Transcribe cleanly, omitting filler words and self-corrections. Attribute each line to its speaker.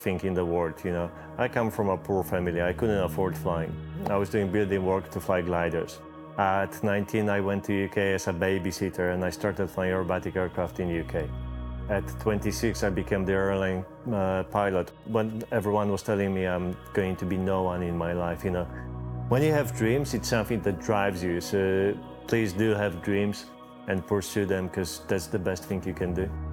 Speaker 1: thing in the world, you know. I come from a poor family. I couldn't afford flying. I was doing building work to fly gliders. At 19, I went to UK as a babysitter and I started flying aerobatic aircraft in UK. At 26, I became the airline pilot. When everyone was telling me I'm going to be no one in my life, you know. When you have dreams, it's something that drives you. So please do have dreams and pursue them, because that's the best thing you can do.